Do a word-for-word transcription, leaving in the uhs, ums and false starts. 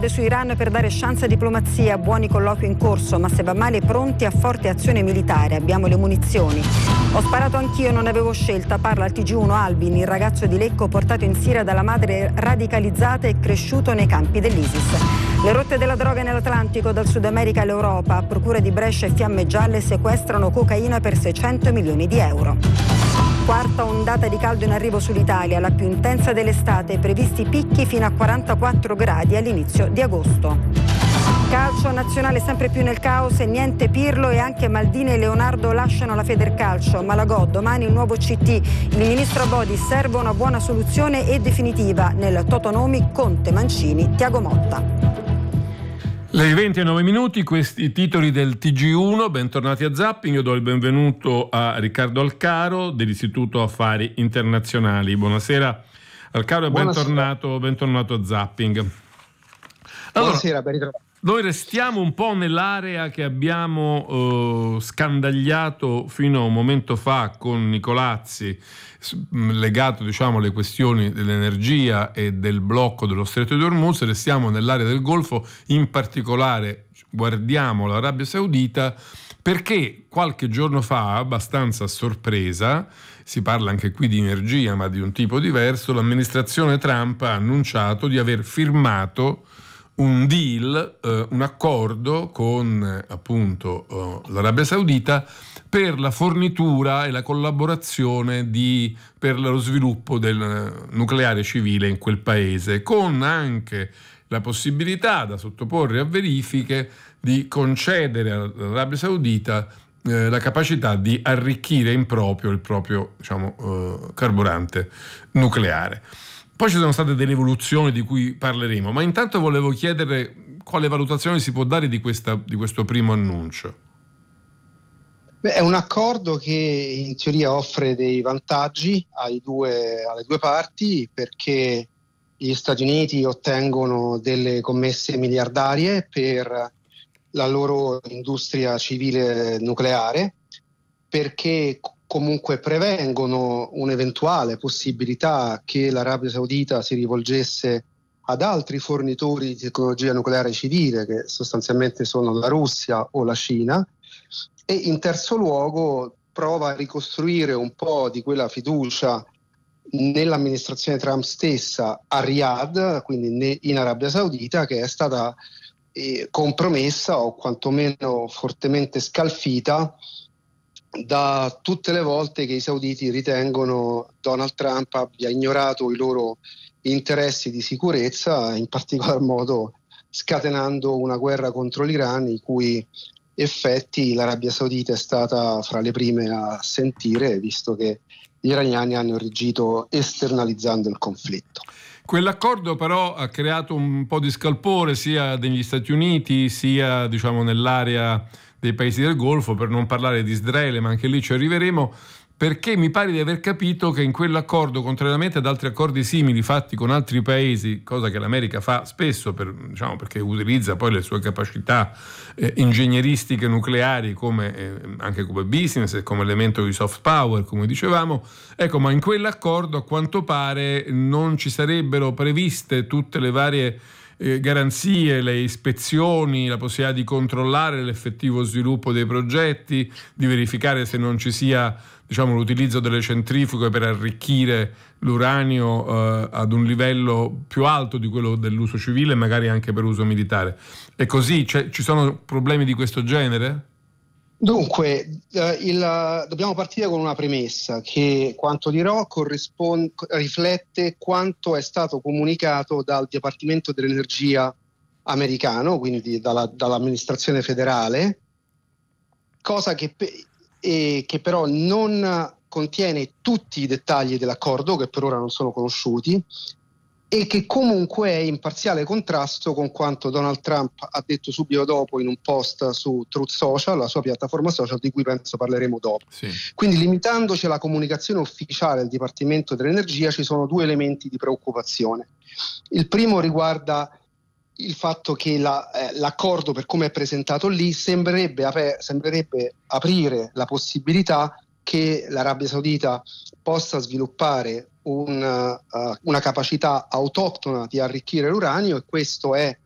Assad su Iran per dare chance a diplomazia, buoni colloqui in corso, ma se va male pronti a forte azione militare, abbiamo le munizioni. Ho sparato anch'io, non avevo scelta, parla al T G uno Albin, il ragazzo di Lecco portato in Siria dalla madre radicalizzata e cresciuto nei campi dell'ISIS. Le rotte della droga nell'Atlantico, dal Sud America all'Europa, procure di Brescia e Fiamme Gialle sequestrano cocaina per seicento milioni di euro. Quarta ondata di caldo in arrivo sull'Italia, la più intensa dell'estate, previsti picchi fino a quarantaquattro gradi all'inizio di agosto. Calcio nazionale sempre più nel caos e niente Pirlo e anche Maldini e Leonardo lasciano la Federcalcio. Malagò, domani il nuovo C T. Il ministro Bodi, serve una buona soluzione e definitiva. Nel Totonomi Conte, Mancini, Tiago Motta. Le venti e nove minuti, questi titoli del T G uno, bentornati a Zapping. Io do il benvenuto a Riccardo Alcaro dell'Istituto Affari Internazionali. Buonasera Alcaro e bentornato, bentornato a Zapping. Allora, buonasera, ben ritrovato. Noi restiamo un po' nell'area che abbiamo eh, scandagliato fino a un momento fa con Nicolazzi, legato diciamo alle questioni dell'energia e del blocco dello Stretto di Hormuz. Restiamo nell'area del Golfo, in particolare guardiamo l'Arabia Saudita, perché qualche giorno fa, abbastanza a sorpresa, si parla anche qui di energia ma di un tipo diverso, l'amministrazione Trump ha annunciato di aver firmato un deal, eh, un accordo con eh, appunto eh, l'Arabia Saudita per la fornitura e la collaborazione di, per lo sviluppo del nucleare civile in quel paese, con anche la possibilità da sottoporre a verifiche di concedere all'Arabia Saudita eh, la capacità di arricchire in proprio il proprio diciamo, eh, carburante nucleare. Poi ci sono state delle evoluzioni di cui parleremo, ma intanto volevo chiedere quale valutazione si può dare di, questa, di questo primo annuncio. Beh, è un accordo che in teoria offre dei vantaggi ai due, alle due parti, perché gli Stati Uniti ottengono delle commesse miliardarie per la loro industria civile nucleare, perché comunque prevengono un'eventuale possibilità che l'Arabia Saudita si rivolgesse ad altri fornitori di tecnologia nucleare civile, che sostanzialmente sono la Russia o la Cina, e in terzo luogo prova a ricostruire un po' di quella fiducia nell'amministrazione Trump stessa a Riyadh, quindi in Arabia Saudita, che è stata eh, compromessa o quantomeno fortemente scalfita da tutte le volte che i sauditi ritengono Donald Trump abbia ignorato i loro interessi di sicurezza, in particolar modo scatenando una guerra contro l'Iran, i cui effetti l'Arabia Saudita è stata fra le prime a sentire, visto che gli iraniani hanno reagito esternalizzando il conflitto. Quell'accordo però ha creato un po' di scalpore sia negli Stati Uniti sia diciamo nell'area dei paesi del Golfo, per non parlare di Israele, ma anche lì ci arriveremo, perché mi pare di aver capito che in quell'accordo, contrariamente ad altri accordi simili fatti con altri paesi, cosa che l'America fa spesso per, diciamo, perché utilizza poi le sue capacità eh, ingegneristiche nucleari come, eh, anche come business e come elemento di soft power, come dicevamo, ecco, ma in quell'accordo a quanto pare non ci sarebbero previste tutte le varie Eh, garanzie, le ispezioni, la possibilità di controllare l'effettivo sviluppo dei progetti, di verificare se non ci sia diciamo l'utilizzo delle centrifughe per arricchire l'uranio eh, ad un livello più alto di quello dell'uso civile, magari anche per uso militare. E così cioè, ci sono problemi di questo genere? Dunque, eh, il, dobbiamo partire con una premessa, che quanto dirò corrisponde, riflette quanto è stato comunicato dal Dipartimento dell'Energia americano, quindi dalla, dall'amministrazione federale, cosa che, eh, che però non contiene tutti i dettagli dell'accordo, che per ora non sono conosciuti, e che comunque è in parziale contrasto con quanto Donald Trump ha detto subito dopo in un post su Truth Social, la sua piattaforma social, di cui penso parleremo dopo. Sì. Quindi, limitandoci alla comunicazione ufficiale del Dipartimento dell'Energia, ci sono due elementi di preoccupazione. Il primo riguarda il fatto che la, eh, l'accordo, per come è presentato lì, sembrerebbe, ap- sembrerebbe aprire la possibilità che l'Arabia Saudita possa sviluppare un, uh, una capacità autoctona di arricchire l'uranio, e questo è